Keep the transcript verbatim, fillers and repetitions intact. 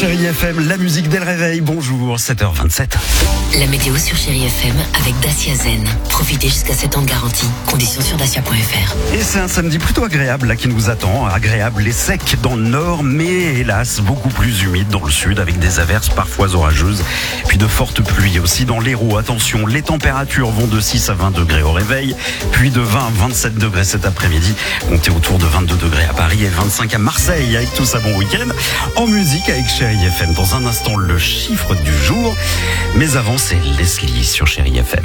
Chérie F M, la musique dès le réveil. Bonjour, sept heures vingt-sept. La météo sur Chérie F M avec Dacia Zen. Profitez jusqu'à sept ans de garantie. Conditions sur dacia point f r. Et c'est un samedi plutôt agréable là qui nous attend. Agréable et sec dans le nord, mais hélas beaucoup plus humide dans le sud avec des averses parfois orageuses. Puis de fortes pluies aussi dans l'Hérault. Attention, les températures vont de six à vingt degrés au réveil, puis de vingt à vingt-sept degrés cet après-midi. Comptez autour de vingt-deux degrés à Paris et vingt-cinq à Marseille. Avec tout ça, bon week-end. En musique avec Chérie F M. Dans un instant, le chiffre du jour. Mais avant, c'est Leslie sur Chérie F M.